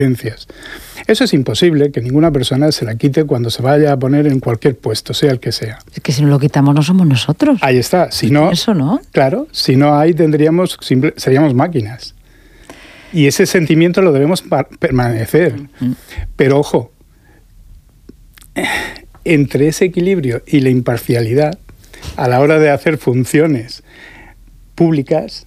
Eso es imposible que ninguna persona se la quite cuando se vaya a poner en cualquier puesto, sea el que sea. Es que si no lo quitamos no somos nosotros. Ahí está. Si no, eso no. Claro, si no ahí seríamos máquinas. Y ese sentimiento lo debemos permanecer. Pero ojo, entre ese equilibrio y la imparcialidad a la hora de hacer funciones públicas,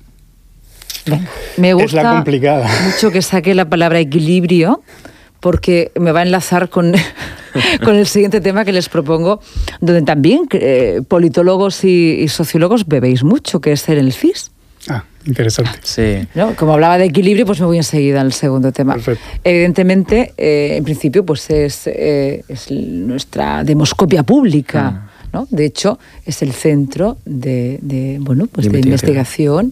me gusta es la complicada. Mucho que saque la palabra equilibrio, porque me va a enlazar con el siguiente tema que les propongo, donde también politólogos y sociólogos bebéis mucho, que es el CIS. Interesante. Sí. ¿No? Como hablaba de equilibrio, pues me voy enseguida al segundo tema. Perfecto. Evidentemente, en principio, pues es nuestra demoscopia pública, ¿no? De hecho, es el centro de investigación.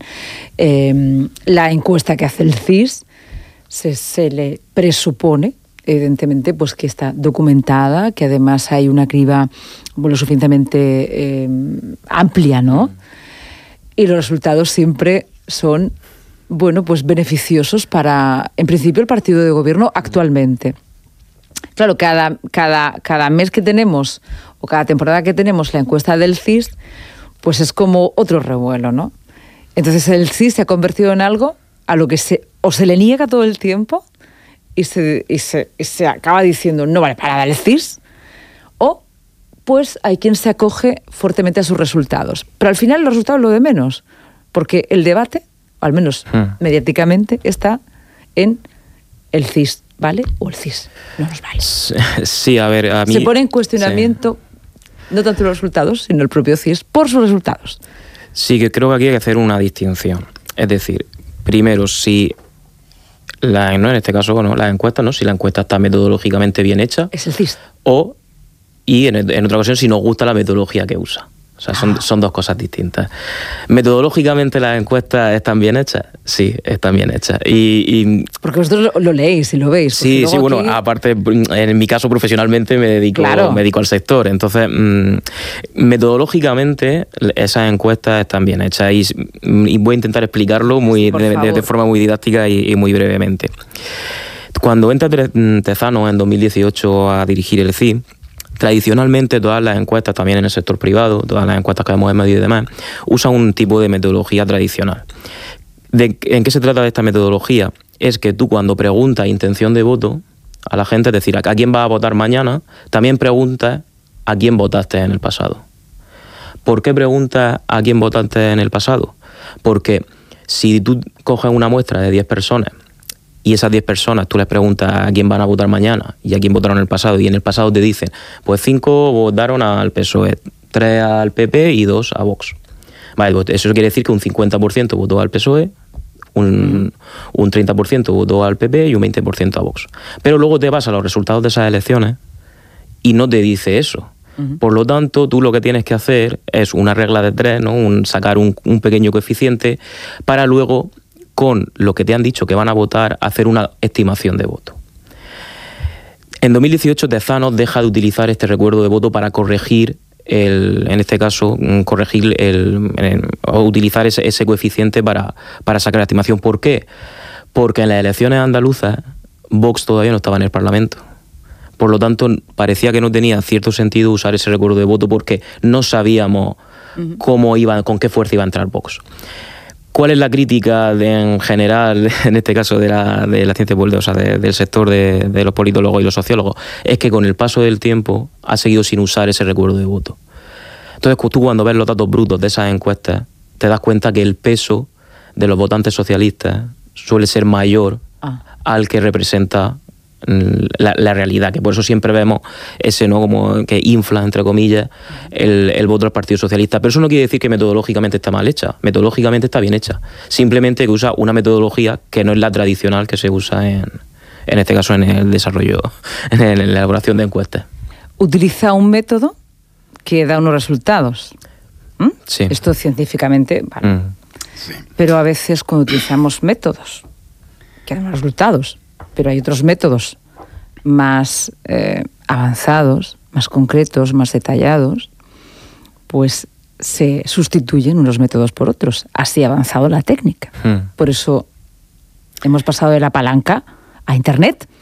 La encuesta que hace el CIS se le presupone, evidentemente, pues que está documentada, que además hay una criba lo suficientemente amplia, ¿no? Y los resultados siempre son, pues beneficiosos para, en principio, el partido de gobierno actualmente. Claro, cada mes que tenemos, o cada temporada que tenemos la encuesta del CIS, pues es como otro revuelo, ¿no? Entonces el CIS se ha convertido en algo a lo que se le niega todo el tiempo y se acaba diciendo, no vale para dar el CIS, o pues hay quien se acoge fuertemente a sus resultados. Pero al final los resultados lo de menos, porque el debate, o al menos mediáticamente, está en el CIS, ¿vale? O el CIS, no nos vale. Sí, a ver, a mí... Se pone en cuestionamiento no tanto los resultados, sino el propio CIS por sus resultados. Sí, que creo que aquí hay que hacer una distinción. Es decir, primero, si en este caso, las encuestas, ¿no? Si la encuesta está metodológicamente bien hecha. Es el CIS. Y en otra ocasión, si nos gusta la metodología que usa. O sea, son dos cosas distintas. ¿Metodológicamente las encuestas están bien hechas? Sí, están bien hechas. Porque vosotros lo leéis y lo veis. Sí, bueno, aquí... aparte, en mi caso profesionalmente me dedico al sector. Entonces, metodológicamente esas encuestas están bien hechas y voy a intentar explicarlo de forma muy didáctica y muy brevemente. Cuando entra Tezanos en 2018 a dirigir el CIS, tradicionalmente todas las encuestas, también en el sector privado, todas las encuestas que vemos en medios y demás, usan un tipo de metodología tradicional. ¿En qué se trata de esta metodología? Es que tú cuando preguntas intención de voto a la gente, es decir, a quién vas a votar mañana, también preguntas a quién votaste en el pasado. ¿Por qué preguntas a quién votaste en el pasado? Porque si tú coges una muestra de 10 personas y esas 10 personas tú les preguntas a quién van a votar mañana y a quién votaron en el pasado, y en el pasado te dicen, pues 5 votaron al PSOE, 3 al PP y 2 a Vox. Vale, pues eso quiere decir que un 50% votó al PSOE, un 30% votó al PP y un 20% a Vox. Pero luego te vas a los resultados de esas elecciones y no te dice eso. Por lo tanto, tú lo que tienes que hacer es una regla de 3, ¿no? Sacar un pequeño coeficiente para luego, con lo que te han dicho que van a votar, hacer una estimación de voto. En 2018 Tezanos deja de utilizar este recuerdo de voto para corregir o utilizar ese coeficiente para sacar la estimación. ¿Por qué? Porque en las elecciones andaluzas Vox todavía no estaba en el Parlamento. Por lo tanto, parecía que no tenía cierto sentido usar ese recuerdo de voto porque no sabíamos con qué fuerza iba a entrar Vox. ¿Cuál es la crítica en general, en este caso de la ciencia política, o sea, del sector de los politólogos y los sociólogos? Es que con el paso del tiempo ha seguido sin usar ese recuerdo de voto. Entonces, tú cuando ves los datos brutos de esas encuestas, te das cuenta que el peso de los votantes socialistas suele ser mayor al que representa la realidad, que por eso siempre vemos ese, ¿no?, como que infla, entre comillas, el voto del Partido Socialista. Pero eso no quiere decir que metodológicamente está mal hecha. Metodológicamente está bien hecha. Simplemente que usa una metodología que no es la tradicional que se usa en este caso en el desarrollo, en la elaboración de encuestas. Utiliza un método que da unos resultados. Sí. Esto científicamente, vale. Sí. Pero a veces cuando utilizamos métodos que dan resultados, pero hay otros métodos más avanzados, más concretos, más detallados, pues se sustituyen unos métodos por otros. Así ha avanzado la técnica. Por eso hemos pasado de la palanca a Internet.